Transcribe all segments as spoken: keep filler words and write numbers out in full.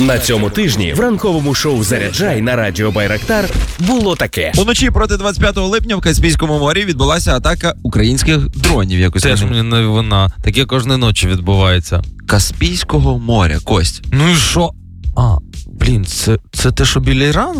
На цьому тижні в ранковому шоу «Заряджай» на радіо Байрактар було таке. Уночі проти двадцять п'ятого липня в Каспійському морі відбулася атака українських дронів. Якось Теж мені не вона. Таке кожної ночі відбувається. Каспійського моря, Кость. Ну і що? А, блін, це, це те, що біля Ірану?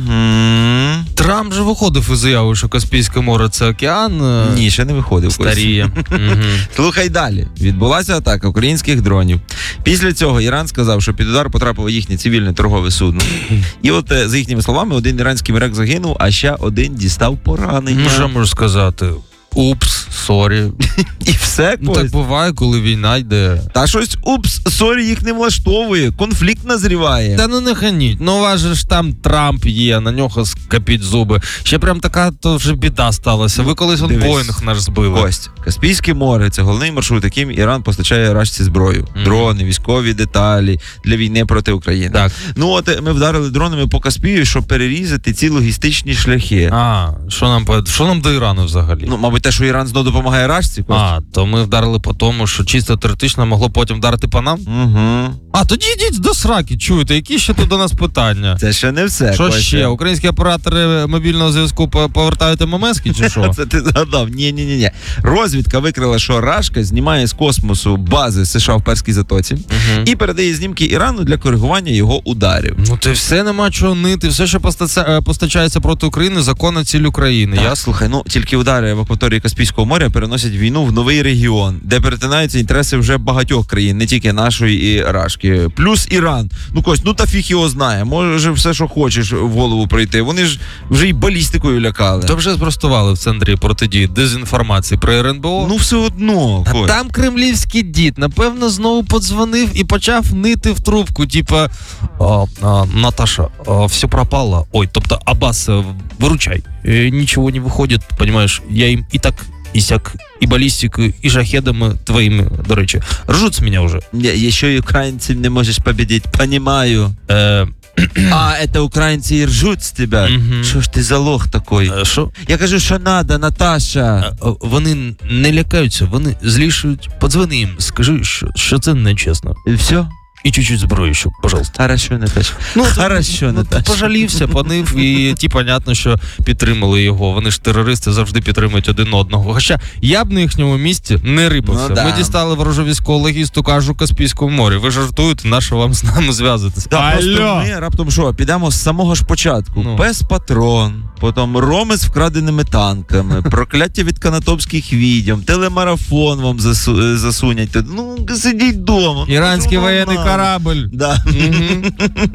Угу. Трамп же виходив із заяви, що Каспійське море – це океан. Ні, ще не виходив. Старіє. Слухай далі. Відбулася атака українських дронів. Після цього Іран сказав, що під удар потрапило їхнє цивільне торгове судно. І от, за їхніми словами, один іранський моряк загинув, а ще один дістав поранення. Ну, що можу сказати? Упс, сорі. І все, Ну, так буває, коли війна йде. Та щось, упс, сорі, їх не влаштовує. Конфлікт назріває. Та ну не ханіть. Ну, у вас же ж там Трамп є, на нього скапіть зуби. Ще прям така, то вже біда сталася. Ви колись он Боїнг наш збили. Кость, Каспійське море – це головний маршрут, яким Іран постачає Рашці зброю. Mm. Дрони, військові деталі для війни проти України. Так. Ну от ми вдарили дронами по Каспію, щоб перерізати ці логістичні шляхи. А, що нам, що нам до Ірану взагалі? Ну, мабуть, те, що Іран знову допомагає Рашці, Кость. А, то ми вдарили по тому, що чисто теоретично могло потім вдарити по нам? Угу. А, тоді йдіть до сраки, чуєте, які ще тут до нас питання? Це ще не все. Що Кость. ще? Українські оператори мобільного зв'язку повертають ем ем ес-ки чи що? Це ти згадав? Ні-ні-ні. Розвідка викрила, що Рашка знімає з космосу бази США в Перській затоці Угу. і передає знімки Ірану для коригування його ударів. Ну ти все нема чого нити, все, що постача... постачається проти України, законна ціль України. Так, Я... слухай, ну тільки удари в акваторії Каспійського моря переносять війну в новий регіон, де перетинаються інтереси вже багатьох країн, не тільки нашої і Рашки. Плюс Іран. Ну, Кость, ну та фіг його знає. Може все, що хочеш в голову пройти. Вони ж вже й балістикою лякали. То вже спростували в центрі протидії дезінформації про ер ен бе о. Ну все одно. А Кость. там кремлівський дід, напевно, знову подзвонив і почав нити в трубку, типа а, а, Наташа, а, все пропало. Ой, тобто, Аббас, выручай. Э, ничего не выходит, понимаешь, я им и так, и сяк, и баллистикой, и шахедами твоими, до речі. Ржуть з мене вже. Не, ще й українців не можеш победить, понімаю. Е, А, это українці і ржуть з тебе. Мгм. Що ж ти за лох такий? е, Що? Я кажу, що надо, Наташа. Е, Вони не лякаються, вони злішують. Подзвони їм, скажи, що, що це нечесно. І все? І чуть-чуть зброї, щоб, пожалуйста. Хорошо, Наташа. Ну, Хорошо, ну, Наташа. пожалівся, панив, і ті, понятно, що підтримали його. Вони ж терористи завжди підтримують один одного. Хоча я б на їхньому місці не рипався. Ну, да. Ми дістали ворожу військову логістику аж у Каспійському морі. Ви жартуєте, на що вам з нами зв'язатися? Да, просто ми раптом що, підемо з самого ж початку. Ну. Без патрон, потім роми з вкраденими танками, прокляття від канатопських відьом, телемарафон вам засу- засунять. Ну, сидіть вдома. Іранський Ну, воєнний мама. корабль. Да. Мгм.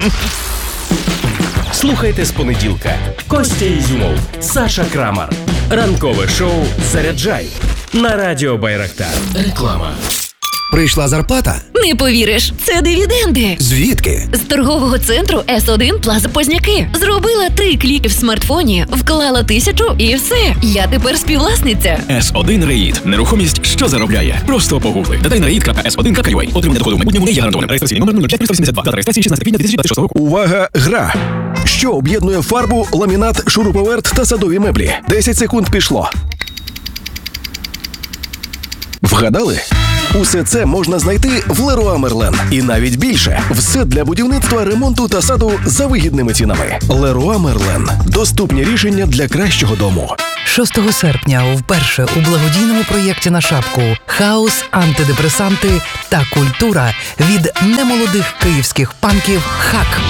Слухайте з понеділка. Костя Ізюмов, Саша Крамар. Ранкове шоу «Заряджай» на радіо Байрактар. Реклама. Прийшла зарплата? Не повіриш, це дивіденди. Звідки? З торгового центру ес один Плаза Позняки. Зробила три кліки в смартфоні, вклала тисячу і все. Я тепер співвласниця. ес один Реїд. Нерухомість, що заробляє. Просто погугли. Детальна реїд крапка ес один крапка ю а. Отримання доходу в майбутньому не є гарантованим. Реєстраційний номер нуль п'ять триста вісімдесят два. Дата реєстрації шістнадцяте квітня дві тисячі двадцять шостого року. Увага, гра! Що об'єднує фарбу, ламінат, шуруповерт та садові меблі? десять секунд пішло. Вгадали? Усе це можна знайти в Леруа Мерлен. І навіть більше. Все для будівництва, ремонту та саду за вигідними цінами. Леруа Мерлен. Доступні рішення для кращого дому. шостого серпня вперше у благодійному проєкті на шапку «Хаос, антидепресанти та культура» від немолодих київських панків «Хак».